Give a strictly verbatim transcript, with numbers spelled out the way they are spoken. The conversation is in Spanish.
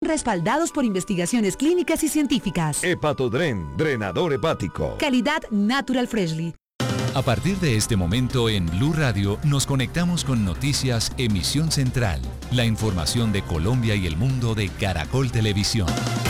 respaldados por investigaciones clínicas y científicas. Hepatodren, drenador hepático. Calidad Natural Freshly. A partir de este momento en Blue Radio nos conectamos con Noticias Emisión Central, la información de Colombia y el mundo de Caracol Televisión.